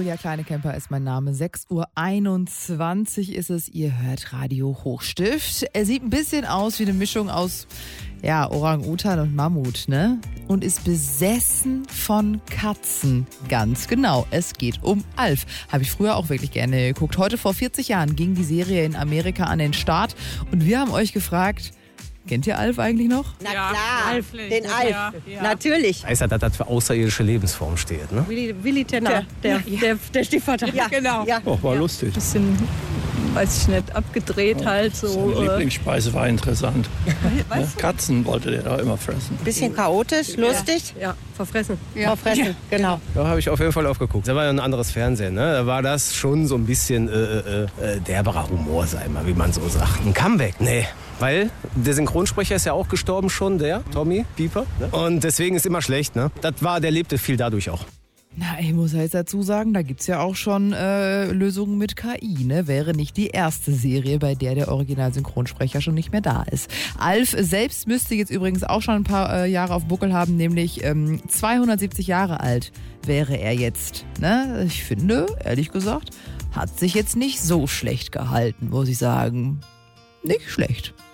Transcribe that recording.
Julia Kleinekemper ist mein Name. 6:21 Uhr ist es. Ihr hört Radio Hochstift. Er sieht ein bisschen aus wie eine Mischung aus Orang-Utan und Mammut, ne? Und ist besessen von Katzen. Ganz genau, es geht um Alf. Habe ich früher auch wirklich gerne geguckt. Heute vor 40 Jahren ging die Serie in Amerika an den Start. Und wir haben euch gefragt, kennt ihr Alf eigentlich noch? Na klar, Alf. den Alf, Ja. natürlich. Heißt ja, dass das für außerirdische Lebensform steht, ne? Willi Tenner, der Stiefvater. Ja, genau. Ja. Oh, war lustig. Bisschen, weiß ich nicht, abgedreht halt so. Seine Lieblingsspeise war interessant. Katzen wollte der da immer fressen. Bisschen chaotisch, lustig, Ja, verfressen. verfressen, genau. Da habe ich auf jeden Fall aufgeguckt. Da war ja ein anderes Fernsehen, ne? Da war das schon so ein bisschen derberer Humor, sag mal, wie man so sagt. Ein Comeback, nee. Weil der Synchronsprecher ist ja auch gestorben schon, der Tommy Pieper. Ne? Und deswegen ist immer schlecht, ne? Der lebte viel dadurch auch. Na, ich muss ja jetzt dazu sagen, da gibt's ja auch schon Lösungen mit KI, ne? Wäre nicht die erste Serie, bei der Originalsynchronsprecher schon nicht mehr da ist. Alf selbst müsste jetzt übrigens auch schon ein paar Jahre auf Buckel haben, nämlich 270 Jahre alt wäre er jetzt. Ne? Ich finde, ehrlich gesagt, hat sich jetzt nicht so schlecht gehalten, muss ich sagen. Nicht schlecht.